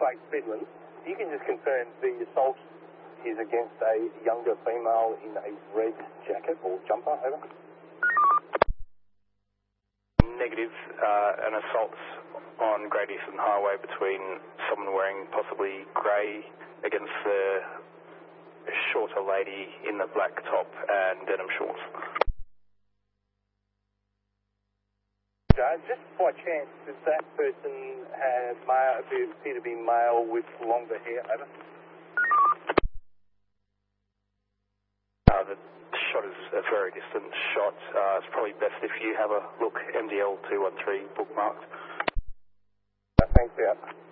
Lakes, Midlands. You can just confirm the assault is against a younger female in a red jacket or jumper, over. Negative, an assault on Great Eastern Highway between someone wearing possibly grey against the shorter lady in the black top and denim shorts. Just by chance, does that person appear to be male with longer hair, over? The shot is a very distant shot. It's probably best if you have a look, MDL 213 bookmarked. Thanks, yeah.